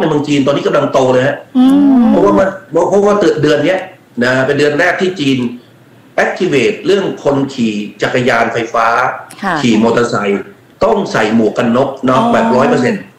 เมืองจีนตอนนี้กำลังโตเลยฮะเพราะว่าเดือนนี้นะเป็นเดือนแรกที่จีน activate เรื่องคนขี่จักรยานไฟฟ้าขี่มอเตอร์ไซค์ต้องใส่หมวกกันน็อกแบบ100%